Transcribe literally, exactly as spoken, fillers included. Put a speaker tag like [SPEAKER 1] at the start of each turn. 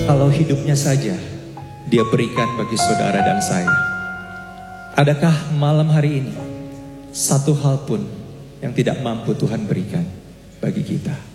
[SPEAKER 1] Kalau hidupnya saja Dia berikan bagi saudara dan saya, adakah malam hari ini satu hal pun yang tidak mampu Tuhan berikan bagi kita?